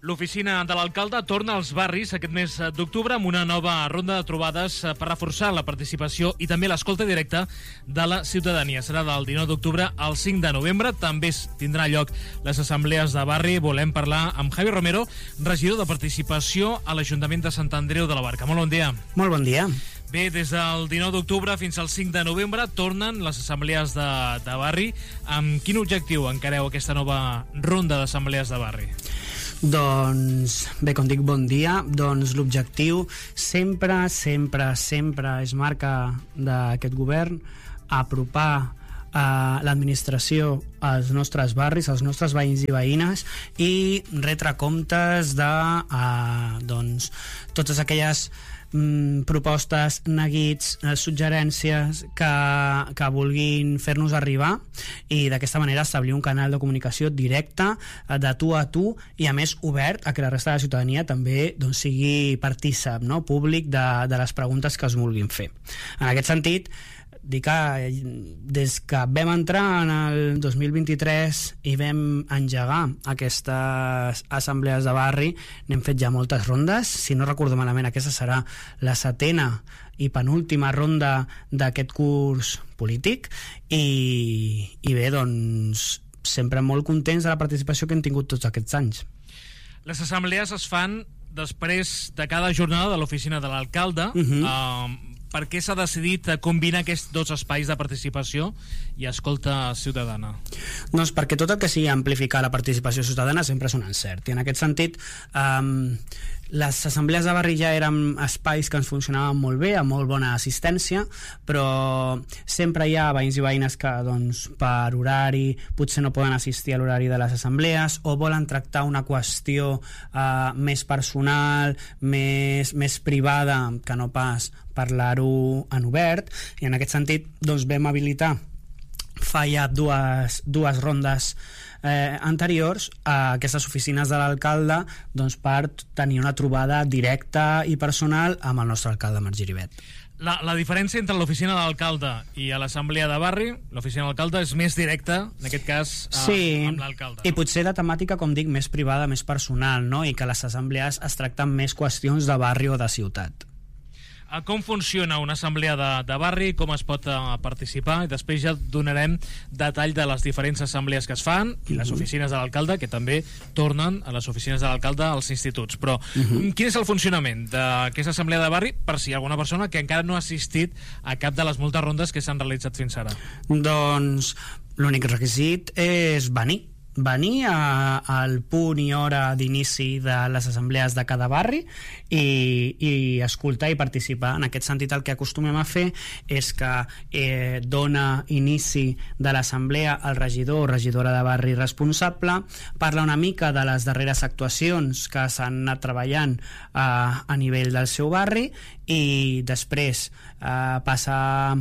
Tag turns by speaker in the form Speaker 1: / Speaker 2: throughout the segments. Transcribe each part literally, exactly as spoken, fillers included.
Speaker 1: L'oficina de l'alcalde torna als barris aquest mes d'octubre amb una nova ronda de trobades per reforçar la participació i també l'escolta directa de la ciutadania. Serà del dinou d'octubre al cinc de novembre. També tindrà lloc les assemblees de barri. Volem parlar amb Javi Romero, regidor de participació a l'Ajuntament de Sant Andreu de la Barca. Molt bon dia.
Speaker 2: Molt bon dia.
Speaker 1: Bé, des del dinou d'octubre fins al cinc de novembre tornen les assemblees de, de barri. Amb quin objectiu encareu aquesta nova ronda d'assemblees de barri?
Speaker 2: Doncs, bé, com dic, bon dia. Doncs l'objectiu sempre, sempre, sempre es marca d'aquest govern apropar eh, l'administració als nostres barris, als nostres veïns i veïnes i retre comptes de eh, doncs, totes aquelles mm, propostes, neguits, eh, suggerències que, que vulguin fer-nos arribar i d'aquesta manera establir un canal de comunicació directe eh, de tu a tu i a més obert a que la resta de la ciutadania també doncs, sigui partícip, no? Públic de, de les preguntes que es vulguin fer. En aquest sentit, dir que des que vam entrar en el dos mil vint-i-tres i vam engegar aquestes assemblees de barri, n'hem fet ja moltes rondes. Si no recordo malament, aquesta serà la setena i penúltima ronda d'aquest curs polític i, i bé, doncs sempre molt contents de la participació que hem tingut tots aquests anys.
Speaker 1: Les assemblees es fan després de cada jornada de l'oficina de l'alcalde. Uh-huh. uh, Per què s'ha decidit combinar aquests dos espais de participació i escolta ciutadana?
Speaker 2: Doncs perquè tot el que sigui amplificar la participació ciutadana sempre és un encert. I en aquest sentit, um, les assemblees de barri ja eren espais que ens funcionaven molt bé, amb molt bona assistència, però sempre hi ha veïns i veïnes que doncs, per horari potser no poden assistir a l'horari de les assemblees o volen tractar una qüestió uh, més personal, més, més privada, que no pas parlar-ho en obert, i en aquest sentit doncs, vam habilitar fa ja dues, dues rondes eh, anteriors a aquestes oficines de l'alcalde doncs, per tenir una trobada directa i personal amb el nostre alcalde, Marc Giribet.
Speaker 1: La, la diferència entre l'oficina de l'alcalde i a l'assemblea de barri, l'oficina de l'alcalde és més directa, en aquest cas eh,
Speaker 2: sí,
Speaker 1: amb l'alcalde.
Speaker 2: I potser de temàtica, com dic, més privada, més personal, no? I que les assemblees es tracten més qüestions de barri o de ciutat.
Speaker 1: Com funciona una assemblea de, de barri, com es pot uh, participar, i després ja donarem detall de les diferents assemblees que es fan i les oficines de l'alcalde, que també tornen a les oficines de l'alcalde als instituts. Però uh-huh. quin és el funcionament d'aquesta assemblea de barri per si hi ha alguna persona que encara no ha assistit a cap de les moltes rondes que s'han realitzat fins ara?
Speaker 2: Doncs l'únic requisit és venir venir a, al punt i hora d'inici de les assemblees de cada barri i, i escoltar i participar. En aquest sentit, el que acostumem a fer és que eh, dona inici de l'assemblea el regidor o regidora de barri responsable, parla una mica de les darreres actuacions que s'han anat treballant eh, a nivell del seu barri i després eh, passa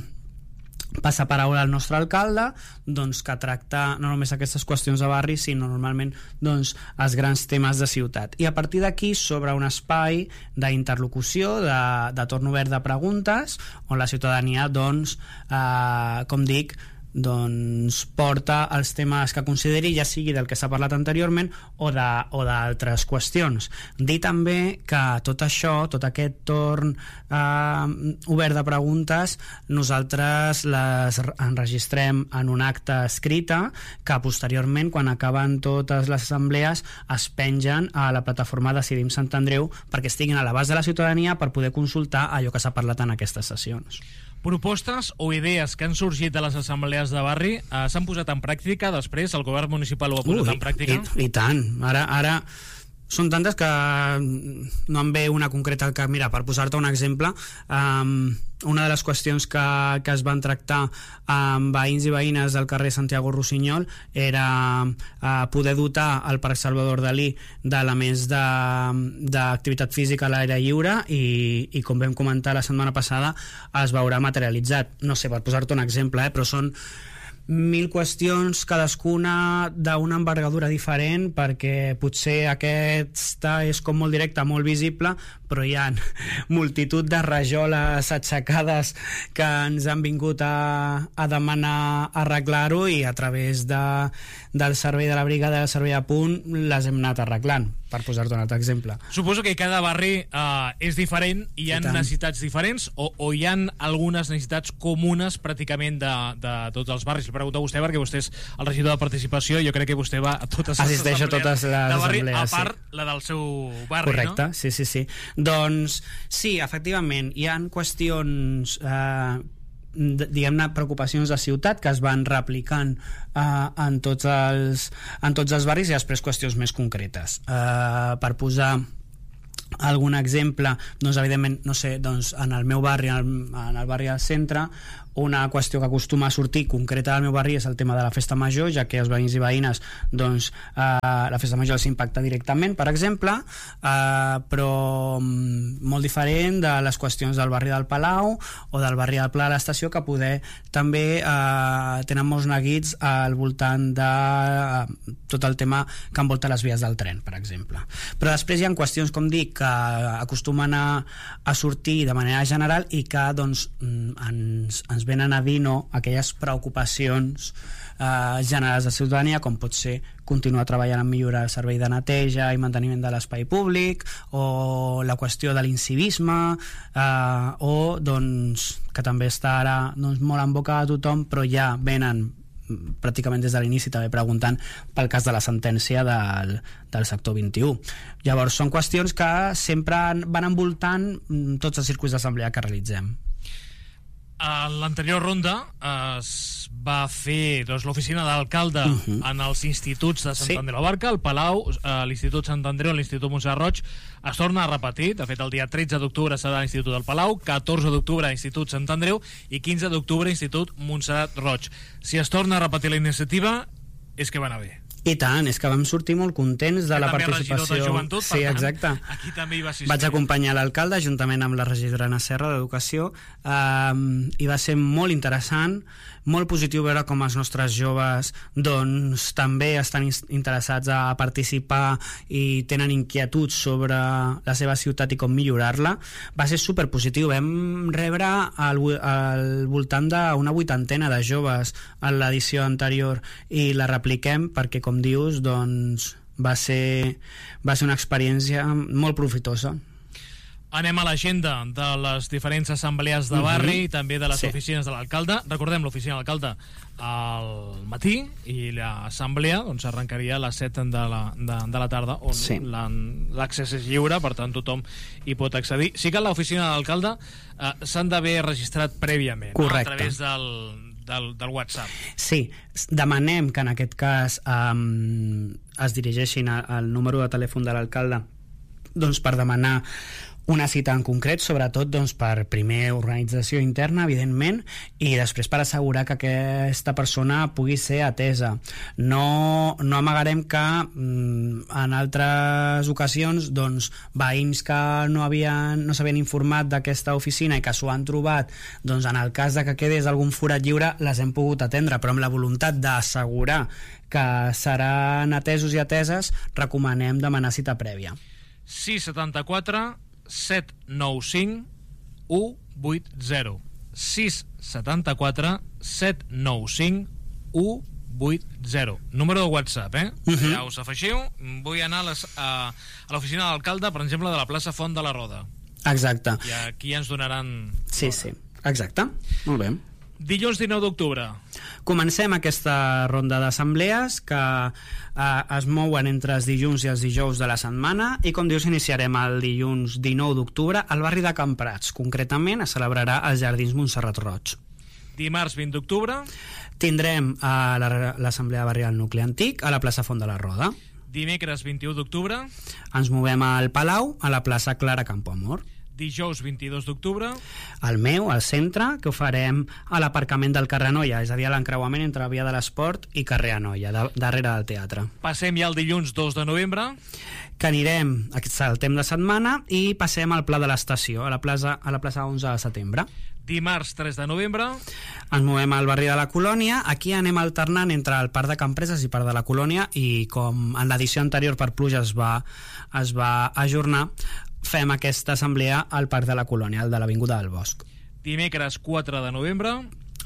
Speaker 2: passa paraula al nostre alcalde, doncs, que tracta no només aquestes qüestions de barri, sinó normalment doncs, els grans temes de ciutat. I a partir d'aquí s'obre un espai d'interlocució, de, de torn obert de preguntes, on la ciutadania, doncs, eh, com dic, doncs porta els temes que consideri, ja sigui del que s'ha parlat anteriorment o de, o d'altres qüestions. Dir també que tot això, tot aquest torn eh, obert de preguntes, nosaltres les enregistrem en un acte escrita que posteriorment, quan acaben totes les assemblees, es pengen a la plataforma Decidim Sant Andreu perquè estiguin a l'abast de la ciutadania per poder consultar allò que s'ha parlat en aquestes sessions.
Speaker 1: Propostes o idees que han sorgit de les assemblees de barri eh, s'han posat en pràctica després? El govern municipal ho ha posat
Speaker 2: Ui,
Speaker 1: en pràctica?
Speaker 2: I, i tant. Ara, ara són tantes que no em ve una concreta que, mira, per posar-te un exemple, um, una de les qüestions que, que es van tractar amb veïns i veïnes del carrer Santiago Rossinyol era uh, poder dotar el Parc Salvador Dalí d'elements d'activitat física a l'aire lliure i, i com vam comentar la setmana passada es veurà materialitzat. No sé, per posar-te un exemple, eh, però són mil qüestions, cadascuna d'una envergadura diferent, perquè potser aquesta és com molt directa, molt visible, però hi ha multitud de rajoles aixecades que ens han vingut a, a demanar arreglar-ho, i a través de, del servei de la brigada del servei a punt les hem anat arreglant. per posar-te un altre exemple.
Speaker 1: Suposo que cada barri eh, és diferent, i hi ha necessitats diferents, o, o hi ha algunes necessitats comunes pràcticament de, de tots els barris. Li pregunto a vostè, perquè vostè és el regidor de participació, jo crec que vostè va a totes les
Speaker 2: assisteix a totes les
Speaker 1: de barri,
Speaker 2: assemblees,
Speaker 1: a part
Speaker 2: sí.
Speaker 1: la del seu barri,
Speaker 2: correcte,
Speaker 1: no?
Speaker 2: sí, sí, sí. Doncs sí, efectivament, hi ha qüestions eh, diguem-ne preocupacions de ciutat que es van replicant eh, en, tots els, en tots els barris, i després qüestions més concretes. Eh, per posar algun exemple, doncs evidentment, no sé, doncs en el meu barri, en el, en el barri del centre, una qüestió que acostuma a sortir concreta del meu barri és el tema de la festa major, ja que els veïns i veïnes, doncs eh, la festa major els impacta directament, per exemple, eh, però molt diferent de les qüestions del barri del Palau o del barri del Pla de l'Estació, que poder també eh, tenen molts neguits al voltant de eh, tot el tema que envolta les vies del tren, per exemple. Però després hi ha qüestions, com dic, que acostumen a, a sortir de manera general i que doncs ens, ens venen a dir no aquelles preocupacions eh, generals de ciutadania, com pot ser continuar treballant en millorar el servei de neteja i manteniment de l'espai públic, o la qüestió de l'incivisme, eh, o doncs que també està ara doncs, molt en boca de tothom, però ja venen pràcticament des de l'inici també preguntant pel cas de la sentència del, del sector vint-i-u. Llavors són qüestions que sempre van envoltant tots els circuits d'assemblea que realitzem.
Speaker 1: A l'anterior ronda es va fer doncs, l'oficina d'alcalde uh -huh. en els instituts de Sant
Speaker 2: sí.
Speaker 1: Andreu Barca, el Palau, eh, l'Institut Sant Andreu, l'Institut Montserrat Roig. Es torna a repetir, de fet el dia tretze d'octubre serà l'Institut del Palau, catorze d'octubre Institut Sant Andreu i quinze d'octubre Institut Montserrat Roig. Si es torna a repetir la iniciativa és que va anar bé.
Speaker 2: I tant, és que vam sortir molt contents de
Speaker 1: que
Speaker 2: la participació.
Speaker 1: De joventut,
Speaker 2: sí,
Speaker 1: tant,
Speaker 2: exacte.
Speaker 1: Aquí també hi va assistir.
Speaker 2: Vaig acompanyar l'alcalde juntament amb la regidora Anna Serra d'Educació, eh, i va ser molt interessant, molt positiu veure com els nostres joves doncs també estan interessats a participar i tenen inquietuds sobre la seva ciutat i com millorar-la. Va ser superpositiu. Vam rebre al, al voltant d'una vuitantena de joves en l'edició anterior i la repliquem perquè, com dius, doncs va ser, va ser una experiència molt profitosa.
Speaker 1: Anem a l'agenda de les diferents assemblees de barri uh -huh. i també de les sí. oficines de l'alcalde. Recordem, l'oficina de l'alcalde al matí i l'assemblea doncs, arrencaria a les set de la, de, de la tarda, on sí. l'accés és lliure, per tant tothom hi pot accedir. Sí que a l'oficina de l'alcalde eh, s'han d'haver registrat prèviament, no? A través del, del, del WhatsApp. Sí,
Speaker 2: demanem que en aquest cas um, es dirigeixin al número de telèfon de l'alcalde doncs, per demanar una cita en concret, sobretot doncs, per primer organització interna, evidentment, i després per assegurar que aquesta persona pugui ser atesa. No, no amagarem que mm, en altres ocasions doncs, veïns que no havien, no s'havien informat d'aquesta oficina i que s'ho han trobat, doncs en el cas de que quedés algun forat lliure les hem pogut atendre, però amb la voluntat d'assegurar que seran atesos i ateses, recomanem demanar cita prèvia.
Speaker 1: sis setanta-quatre set nou cinc u vuit zero sis setanta-quatre set nou cinc u vuit zero. Número de WhatsApp, eh? Uh -huh. Ja us afegiu. Vull anar a, les, a, a l'oficina de l'alcalde, per exemple, de la plaça Font de la Roda.
Speaker 2: Exacte.
Speaker 1: I aquí ens donaran...
Speaker 2: Sí, sí. Exacte. Molt bé.
Speaker 1: Dilluns dinou d'octubre.
Speaker 2: Comencem aquesta ronda d'assemblees que eh, es mouen entre els dilluns i els dijous de la setmana i, com dius, iniciarem el dilluns dinou d'octubre al barri de Camprats. Concretament es celebrarà als Jardins Montserrat Roig.
Speaker 1: Dimarts vint d'octubre
Speaker 2: tindrem eh, l'assemblea barrial Nucli Antic a la plaça Font de la Roda.
Speaker 1: Dimecres vint-i-u d'octubre
Speaker 2: ens movem al Palau a la plaça Clara Campoamor.
Speaker 1: Dijous vint-i-dos d'octubre
Speaker 2: el meu, al centre, que ho farem a l'aparcament del carrer Anoia, és a dir, a l'encreuament entre la via de l'Esport i carrer Anoia, de, darrere del teatre.
Speaker 1: Passem ja al dilluns dos de novembre,
Speaker 2: que anirem al temps de setmana i passem al Pla de l'Estació, a la plaça, a la plaça onze de setembre.
Speaker 1: Dimarts tres de novembre
Speaker 2: ens movem al barri de la Colònia. Aquí anem alternant entre el Parc de Campreses i Parc de la Colònia, i com en l'edició anterior per pluja es va, es va ajornar, fem aquesta assemblea al Parc de la Colònia, el de l'Avinguda del Bosc.
Speaker 1: Dimecres quatre de novembre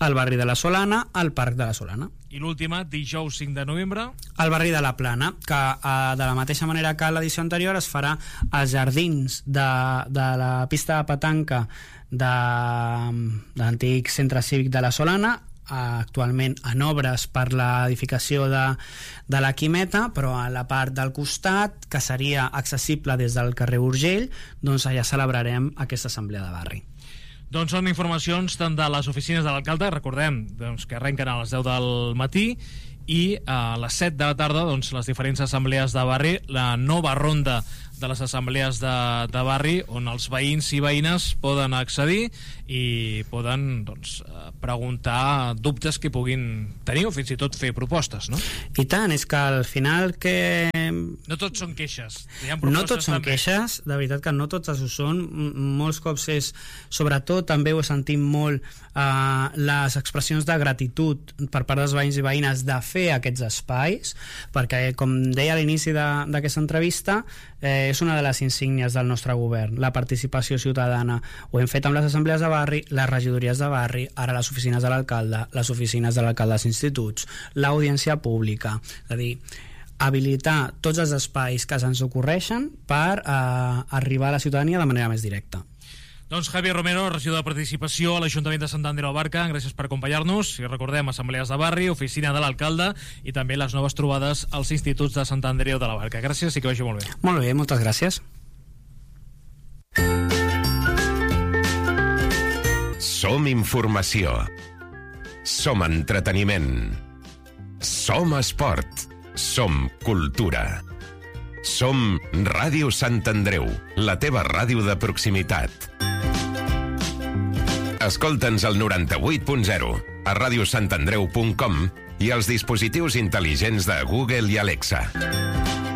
Speaker 2: al barri de la Solana, al Parc de la Solana.
Speaker 1: I l'última, dijous cinc de novembre.
Speaker 2: Al barri de la Plana, que eh, de la mateixa manera que l'edició anterior es farà als jardins de, de la pista de petanca de, de l'antic centre cívic de la Solana, actualment en obres per l'edificació de, de la Quimeta, però a la part del costat, que seria accessible des del carrer Urgell, doncs allà celebrarem aquesta assemblea de barri.
Speaker 1: Doncs són informacions tant de les oficines de l'alcalde, recordem doncs, que arrenquen a les deu del matí, i a les set de la tarda doncs, les diferents assemblees de barri, la nova ronda de les assemblees de, de barri, on els veïns i veïnes poden accedir i poden doncs, preguntar dubtes que puguin tenir o fins i tot fer propostes, no?
Speaker 2: I tant, és que al final que...
Speaker 1: No tots són queixes.
Speaker 2: No tots són també. queixes, de veritat que no tots ho són. Molts cops és, sobretot també ho sentim molt, eh, les expressions de gratitud per part dels veïns i veïnes de fer aquests espais, perquè com deia a l'inici d'aquesta entrevista, eh, és una de les insígnies del nostre govern, la participació ciutadana. Ho hem fet amb les assemblees de barri, les regidories de barri, ara les oficines de l'alcalde, les oficines de l'alcalde dels instituts, l'audiència pública, és a dir, habilitar tots els espais que se'ns ocorreixen per eh, arribar a la ciutadania de manera més directa.
Speaker 1: Doncs Javier Romero, regidor de Participació a l'Ajuntament de Sant Andreu Barca, gràcies per acompanyar-nos. I recordem, assemblees de barri, oficina de l'alcalde i també les noves trobades als instituts de Sant Andreu de la Barca. Gràcies i que vagi molt bé.
Speaker 2: Molt bé, moltes gràcies.
Speaker 3: Som informació. Som entreteniment. Som esport. Som cultura. Som Ràdio Sant Andreu, la teva ràdio de proximitat. Escolta'ns al noranta-vuit punt zero, a radiosantandreu punt com i als dispositius intel·ligents de Google i Alexa.